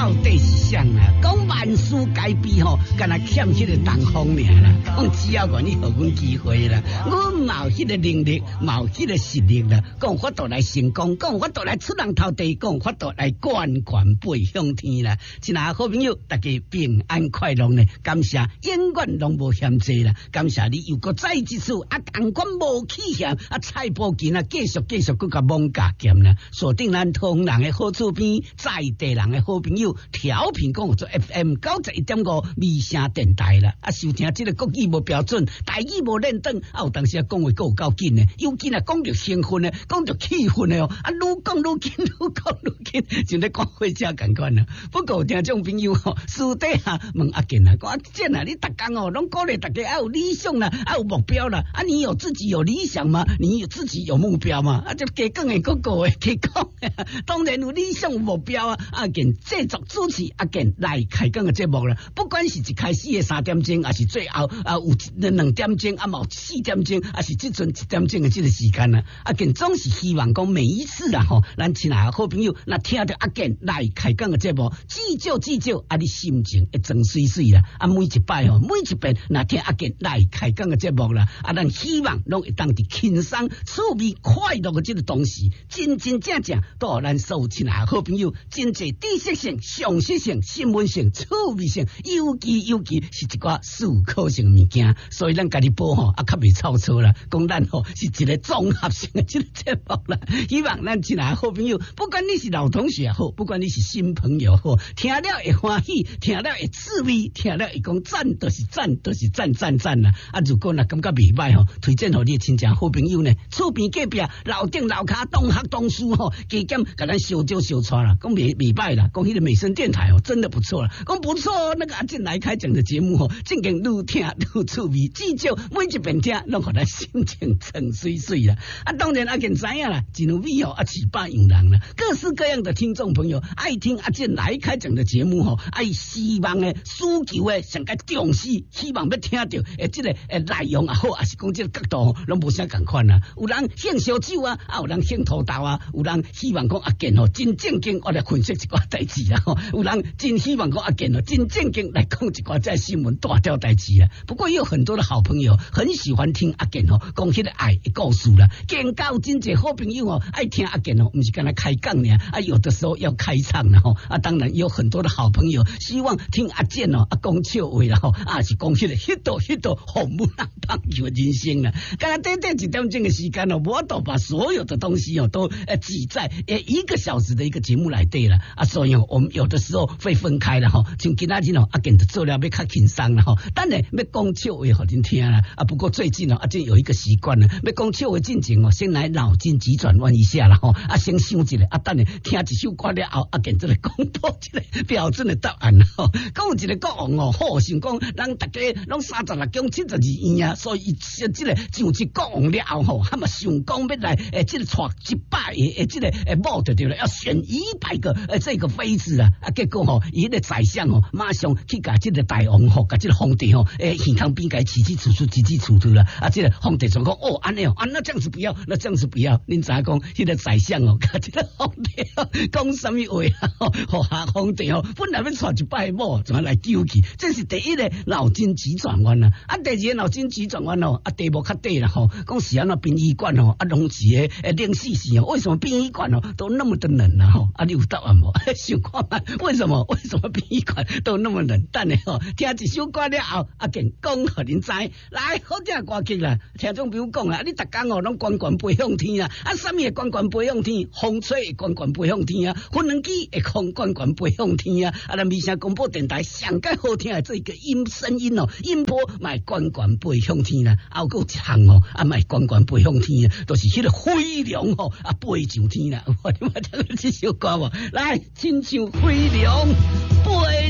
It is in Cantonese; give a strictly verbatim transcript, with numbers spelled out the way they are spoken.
到底是啥啊？讲万事皆备吼，干那欠迄个东风尔啦。讲只要愿意互阮机会啦，阮嘛有迄个能力，嘛有迄个实力啦，讲法度来成功，讲法度来出人头地，讲法度来冠冠飞向天啦。亲爱好朋友，大家平安快乐呢！感谢永远拢无嫌济啦，感谢你又搁再一次啊，同款无气险啊，菜脯筋啊，继续继续搁甲猛加减啦，锁定咱通人的好厝边，在地人的好朋友，调频讲做 F M 九十一点五微声电台啦，啊，收听这个国语无标准，台语无认真，啊，有当时啊讲话够有够紧的，尤其啊讲着兴奋的，讲着气氛的哦，啊，愈讲愈紧，愈讲愈紧，就咧讲火车共款啦。不过听众朋友吼，私底下问阿健啊，讲阿健啊，你逐工哦，拢鼓励大家啊有理想啦，啊有目标啦，啊你有自己有理想吗？你有自己有目标吗？啊，就加讲的嗰個嘅，加講當然有理想有目標啊！阿健製作主持阿健來開講嘅節目啦，不管是一開始嘅三點鐘，還是最後啊有兩點鐘，啊冇四點鐘，還是即陣一點鐘嘅這個時間啦，阿健總是希望講每一次啦吼，咱親愛嘅好朋友，那聽到阿健來開講嘅節目，至少至少啊，你心情會裝水水啦，啊每一擺吼，每一遍那聽阿健來開講嘅節目啦，啊咱希望攏會當佇輕鬆趣味快樂嘅這個同時，真真正正都咱所有親愛好朋友，真濟知識性、常識性、新聞性、趣味性，尤其尤其是一寡思考性嘅物件，所以咱家己播吼啊，較袂臭錯啦，講咱吼是一個綜合性嘅這個節目啦。希望咱親愛好朋友，不管你是老同學也好，不管你是新朋友好，聽了會歡喜，聽了會滋味，聽了會講讚，都是讚，都是讚讚讚啦。啊，如果若感覺袂歹吼，推薦互你親戚好朋友呢，厝邊隔壁樓頂樓骹同學同事吼，加減甲咱小招小撮啦，講袂袂歹啦，講迄個美聲電台哦，真的不錯啦，講不錯，那個阿健來開講的節目吼，正經愈聽愈趣味，至少每一遍聽，攏互咱心情沉水水啦。啊，當然阿健知影啦，真有味哦，啊，七八樣人啦，各式各樣的聽眾朋友愛聽阿健來開講的節目吼，愛希望誒需求誒上個重視，希望要聽到誒這個誒內容也好，還是講這個角度吼，攏無啥共款啦。有人獻燒酒啊，啊有人獻土豆啊，有人希望講阿健吼真正經我來分析一寡代志啦吼，有人真希望講阿健吼真正經來講一寡在新聞大條代志啊。不過也有很多的好朋友很喜歡聽阿健吼講迄個愛的故事啦，見到真濟好朋友哦愛聽阿健吼，唔是干那開講呢，啊有的時候要開唱啦吼，啊當然有很多的好朋友希望聽阿健哦啊講笑話啦吼，啊是講迄個迄度迄度紅木人棒球人生啦，剛剛短短幾點鐘嘅時間哦，我都把所有的東西哦都呃擠在呃一個小時的一個節目來對了啊，所以我們有的時候會分開了哈，像今仔日哦阿健就做了要較輕鬆了哈，當然要講笑話互恁聽啦啊，不過最近哦阿健有一個習慣呢，要講笑話之前哦先來腦筋急轉彎一下啦吼，啊先想一下啊，等下聽一首歌了後，阿健就來公布一個標準的答案啦吼，講一個國王哦，好想講咱大家攏三十六中七十二院啊，所以這個上一國王了後吼，他們想講要來誒，這個帶一百個誒，這個誒某就對了，要選一百個誒這個妃子啊，啊結果吼，伊個宰相吼，馬上去甲這個大王吼，甲這個皇帝吼，誒耳旁邊甲起起楚楚起起楚楚啦，啊這個皇帝就講哦安尼哦，啊那這樣子不要，那這樣子不要，恁知影講，迄個宰相哦，甲這個皇帝哦講什麼話啊？吼，下皇帝哦，本來要帶一百個某，怎麼來救佢？這是第一個腦筋急轉彎啦，啊第二個腦筋急轉彎哦，啊題目較短啦吼，講是安怎殯儀館哦，啊攏是誒誒冷死死哦，為什麼殯儀館哦都那麼的冷啊？吼，啊你有答案無？想看嘛？為什麼為什麼殯儀館都那麼冷？等下吼，聽一首歌了後，阿健講互恁知，來好聽歌曲啦，聽眾朋友講啦，你逐工哦攏懸懸飛向天啊，啊什麼會懸懸飛向天？風吹會懸懸飛向天啊，飛輪機會懸懸懸飛向天啊，啊咱微聲廣播電台上介好聽的這個音聲音哦，音波咪懸懸飛向天啦，還有一項哦，啊咪懸懸飛向天啊，都、就是迄個飛龍哦，啊飛上天啦，我你冇聽過這首歌無？來，親像飛龍飛。